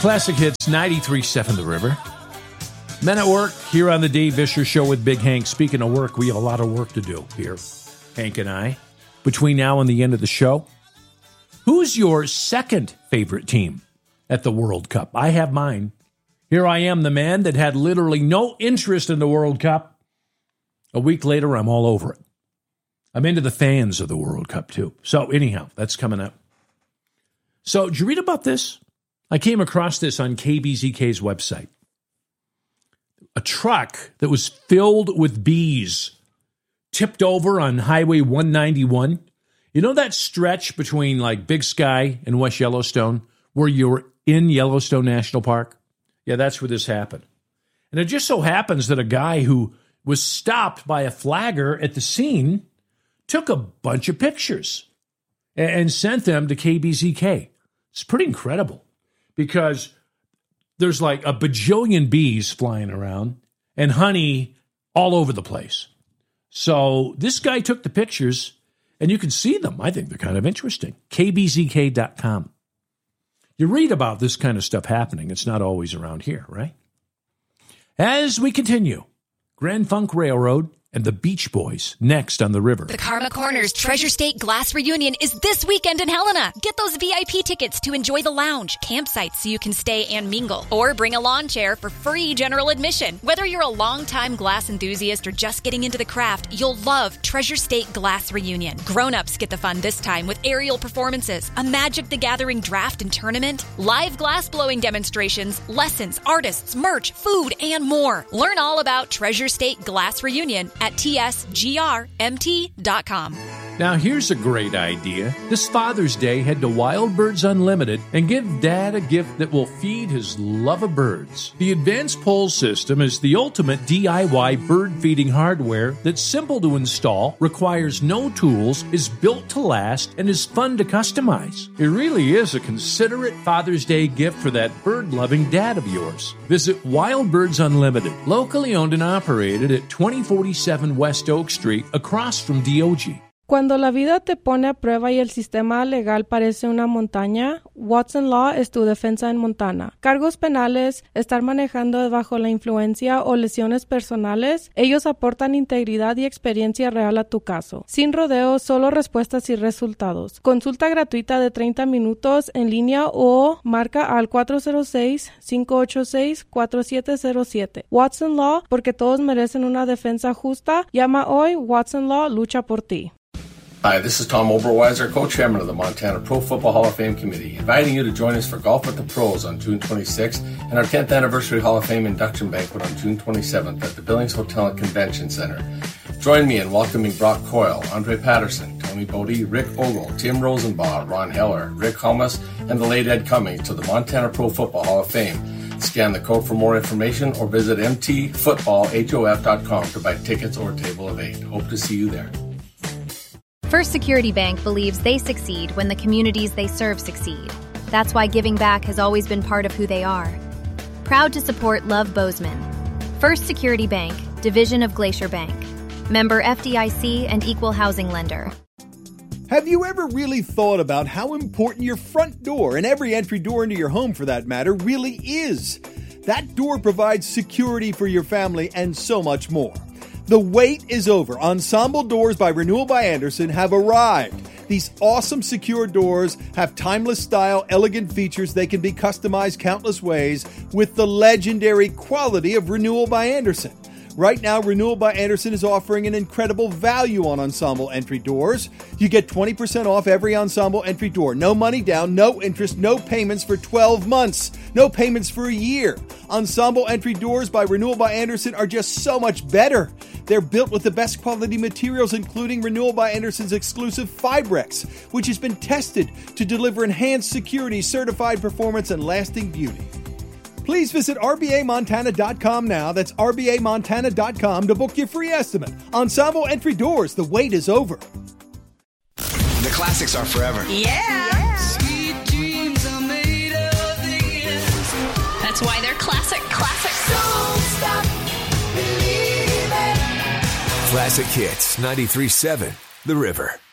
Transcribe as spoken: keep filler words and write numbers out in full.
Classic Hits ninety-three point seven The River. Men at Work here on the Dave Vischer Show with Big Hank. Speaking of work, we have a lot of work to do here, Hank and I, between now and the end of the show. Who's your second favorite team at the World Cup? I have mine. Here I am, the man that had literally no interest in the World Cup. A week later, I'm all over it. I'm into the fans of the World Cup, too. So anyhow, that's coming up. So did you read about this? I came across this on K B Z K's website. A truck that was filled with bees tipped over on Highway one ninety-one. You know that stretch between like Big Sky and West Yellowstone where you're in Yellowstone National Park? Yeah, that's where this happened. And it just so happens that a guy who was stopped by a flagger at the scene took a bunch of pictures and sent them to K B Z K. It's pretty incredible because there's like a bajillion bees flying around and honey all over the place. So this guy took the pictures, and you can see them. I think they're kind of interesting. K B Z K dot com. You read about this kind of stuff happening. It's not always around here, right? As we continue, Grand Funk Railroad and the Beach Boys next on the river. The Karma Corners Treasure State Glass Reunion is this weekend in Helena. Get those V I P tickets to enjoy the lounge, campsites so you can stay and mingle, or bring a lawn chair for free general admission. Whether you're a longtime glass enthusiast or just getting into the craft, you'll love Treasure State Glass Reunion. Grown-ups get the fun this time with aerial performances, a Magic the Gathering draft and tournament, live glass blowing demonstrations, lessons, artists, merch, food, and more. Learn all about Treasure State Glass Reunion at T S G R M T dot com. Now, here's a great idea. This Father's Day, head to Wild Birds Unlimited and give Dad a gift that will feed his love of birds. The Advanced Pole System is the ultimate D I Y bird feeding hardware that's simple to install, requires no tools, is built to last, and is fun to customize. It really is a considerate Father's Day gift for that bird-loving dad of yours. Visit Wild Birds Unlimited, locally owned and operated at twenty forty-seven West Oak Street, across from D O G. Cuando la vida te pone a prueba y el sistema legal parece una montaña, Watson Law es tu defensa en Montana. Cargos penales, estar manejando bajo la influencia o lesiones personales, ellos aportan integridad y experiencia real a tu caso. Sin rodeos, solo respuestas y resultados. Consulta gratuita de treinta minutos en línea o marca al cuatro cero seis, cinco ocho seis, cuatro siete cero siete. Watson Law, porque todos merecen una defensa justa. Llama hoy, Watson Law lucha por ti. Hi, this is Tom Oberweiser, co-chairman of the Montana Pro Football Hall of Fame Committee, inviting you to join us for Golf with the Pros on June twenty-sixth and our tenth Anniversary Hall of Fame Induction Banquet on June twenty-seventh at the Billings Hotel and Convention Center. Join me in welcoming Brock Coyle, Andre Patterson, Tony Bodie, Rick Ogle, Tim Rosenbaugh, Ron Heller, Rick Hummus, and the late Ed Cummings to the Montana Pro Football Hall of Fame. Scan the code for more information or visit m t football hof dot com to buy tickets or a table of eight. Hope to see you there. First Security Bank believes they succeed when the communities they serve succeed. That's why giving back has always been part of who they are. Proud to support Love Bozeman. First Security Bank, division of Glacier Bank. Member F D I C and equal housing lender. Have you ever really thought about how important your front door, and every entry door into your home for that matter, really is? That door provides security for your family and so much more. The wait is over. Ensemble Doors by Renewal by Andersen have arrived. These awesome secure doors have timeless style, elegant features. They can be customized countless ways with the legendary quality of Renewal by Andersen. Right now, Renewal by Andersen is offering an incredible value on Ensemble entry doors. You get twenty percent off every Ensemble entry door. No money down, no interest, no payments for twelve months. No payments for a year. Ensemble entry doors by Renewal by Andersen are just so much better. They're built with the best quality materials, including Renewal by Andersen's exclusive Fibrex, which has been tested to deliver enhanced security, certified performance, and lasting beauty. Please visit R B A Montana dot com now. That's R B A Montana dot com to book your free estimate. Ensemble entry doors, the wait is over. The classics are forever. Yeah. yeah. Sweet dreams are made of these. That's why they're classic classics. Don't stop believing. Classic Hits ninety-three point seven The River.